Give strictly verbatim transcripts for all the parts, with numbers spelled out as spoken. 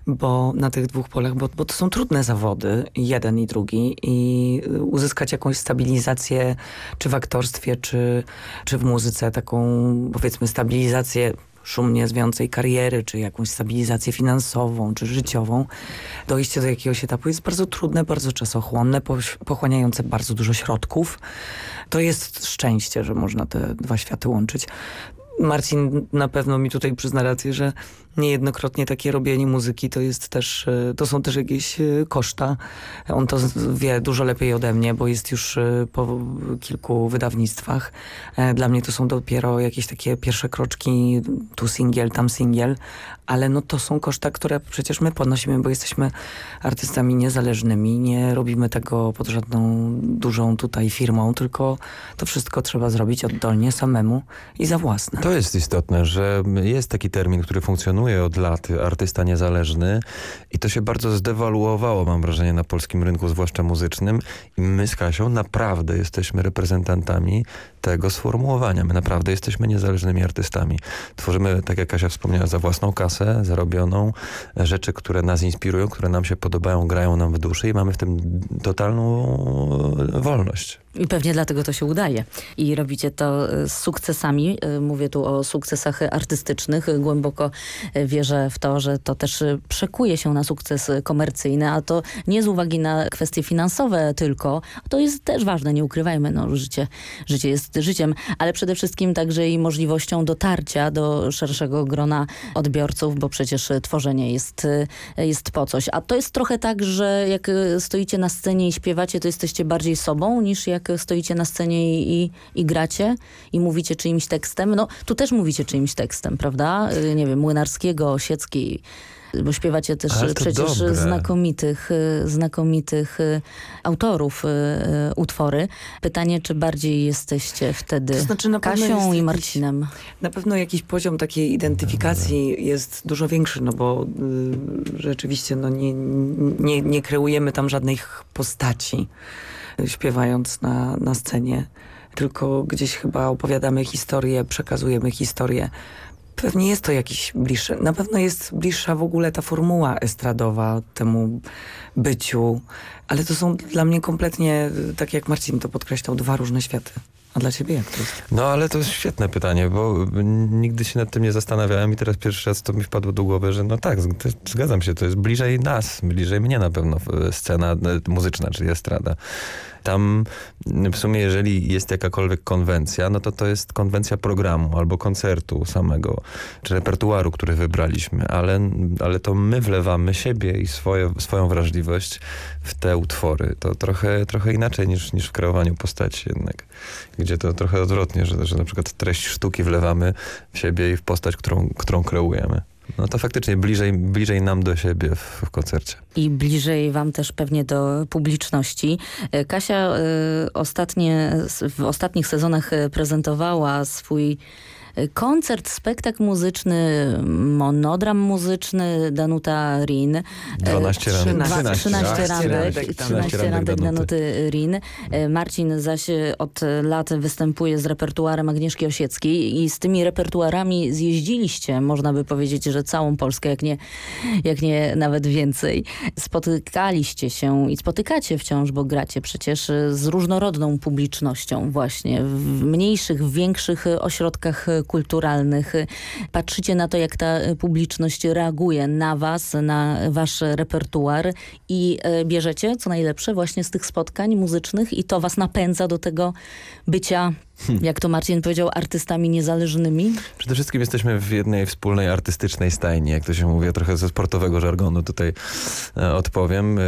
bo na tych dwóch polach, bo, bo to są trudne zawody, jeden i drugi, i uzyskać jakąś stabilizację, czy w aktorstwie, czy, czy w muzyce, taką powiedzmy stabilizację szumnie zwiącej kariery, czy jakąś stabilizację finansową, czy życiową. Dojście do jakiegoś etapu jest bardzo trudne, bardzo czasochłonne, pochłaniające bardzo dużo środków. To jest szczęście, że można te dwa światy łączyć. Marcin na pewno mi tutaj przyzna rację, że niejednokrotnie takie robienie muzyki to jest też, to są też jakieś koszta. On to wie dużo lepiej ode mnie, bo jest już po kilku wydawnictwach. Dla mnie to są dopiero jakieś takie pierwsze kroczki, tu singiel, tam singiel, ale no to są koszta, które przecież my ponosimy, bo jesteśmy artystami niezależnymi, nie robimy tego pod żadną dużą tutaj firmą, tylko to wszystko trzeba zrobić oddolnie, samemu i za własne. To jest istotne, że jest taki termin, który funkcjonuje od lat, artysta niezależny, i to się bardzo zdewaluowało, mam wrażenie, na polskim rynku, zwłaszcza muzycznym, i my z Kasią naprawdę jesteśmy reprezentantami tego sformułowania. My naprawdę jesteśmy niezależnymi artystami. Tworzymy, tak jak Kasia wspomniała, za własną kasę, zarobioną, rzeczy, które nas inspirują, które nam się podobają, grają nam w duszy, i mamy w tym totalną wolność. I pewnie dlatego to się udaje. I robicie to z sukcesami. Mówię tu o sukcesach artystycznych. Głęboko wierzę w to, że to też przekuje się na sukces komercyjny, a to nie z uwagi na kwestie finansowe tylko. To jest też ważne, nie ukrywajmy. No, życie, życie jest życiem, ale przede wszystkim także i możliwością dotarcia do szerszego grona odbiorców, bo przecież tworzenie jest, jest po coś. A to jest trochę tak, że jak stoicie na scenie i śpiewacie, to jesteście bardziej sobą, niż jak stoicie na scenie i, i, i gracie i mówicie czyimś tekstem. No, tu też mówicie czyimś tekstem, prawda? Nie wiem, Młynarskiego, Osieckiej, bo śpiewacie też przecież dobre. znakomitych, znakomitych autorów utwory. Pytanie, czy bardziej jesteście wtedy to znaczy, na Kasią i jakiś, Marcinem? Na pewno jakiś poziom takiej identyfikacji Dobre. jest dużo większy, no bo y, rzeczywiście no, nie, nie, nie kreujemy tam żadnych postaci, śpiewając na, na scenie, tylko gdzieś chyba opowiadamy historię, przekazujemy historię. Pewnie jest to jakiś bliższy, na pewno jest bliższa w ogóle ta formuła estradowa temu byciu, ale to są dla mnie kompletnie, tak jak Marcin to podkreślał, dwa różne światy. A dla ciebie jak to jest? No ale to jest świetne pytanie, bo nigdy się nad tym nie zastanawiałem i teraz pierwszy raz to mi wpadło do głowy, że no tak, zgadzam się, to jest bliżej nas, bliżej mnie na pewno scena muzyczna, czyli estrada. Tam w sumie, jeżeli jest jakakolwiek konwencja, no to to jest konwencja programu albo koncertu samego, czy repertuaru, który wybraliśmy, ale, ale to my wlewamy siebie i swoje, swoją wrażliwość w te utwory. To trochę, trochę inaczej niż, niż w kreowaniu postaci jednak, gdzie to trochę odwrotnie, że, że na przykład treść sztuki wlewamy w siebie i w postać, którą, którą kreujemy. No to faktycznie bliżej, bliżej nam do siebie w, w koncercie. I bliżej wam też pewnie do publiczności. Kasia y, ostatnie, w ostatnich sezonach prezentowała swój koncert, spektakl muzyczny, monodram muzyczny Danuta Rin. dwanaście randek. trzynaście randek. trzynaście randek Danuty Rin. Marcin zaś od lat występuje z repertuarem Agnieszki Osieckiej i z tymi repertuarami zjeździliście, można by powiedzieć, że całą Polskę, jak nie, jak nie nawet więcej. Spotykaliście się i spotykacie wciąż, bo gracie przecież z różnorodną publicznością właśnie w mniejszych, w większych ośrodkach kulturalnych. Patrzycie na to, jak ta publiczność reaguje na was, na wasz repertuar i bierzecie co najlepsze właśnie z tych spotkań muzycznych i to was napędza do tego bycia, jak to Marcin powiedział, artystami niezależnymi? Przede wszystkim jesteśmy w jednej wspólnej artystycznej stajni, jak to się mówi, trochę ze sportowego żargonu tutaj e, odpowiem. E,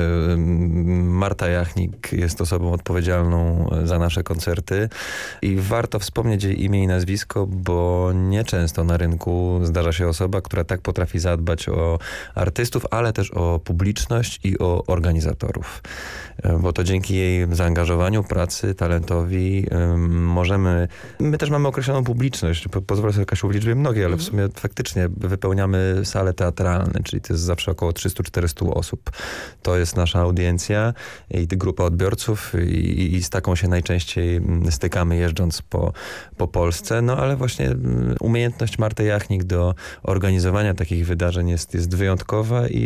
Marta Jachnik jest osobą odpowiedzialną za nasze koncerty i warto wspomnieć jej imię i nazwisko, bo nieczęsto na rynku zdarza się osoba, która tak potrafi zadbać o artystów, ale też o publiczność i o organizatorów. E, bo to dzięki jej zaangażowaniu, pracy, talentowi e, możemy My, my też mamy określoną publiczność. Po, pozwolę sobie, Kasiu, w liczbie mnogiej, ale w sumie faktycznie wypełniamy sale teatralne, czyli to jest zawsze około trzysta czterysta osób. To jest nasza audiencja i grupa odbiorców i, i z taką się najczęściej stykamy jeżdżąc po, po Polsce. No ale właśnie umiejętność Marty Jachnik do organizowania takich wydarzeń jest, jest wyjątkowa i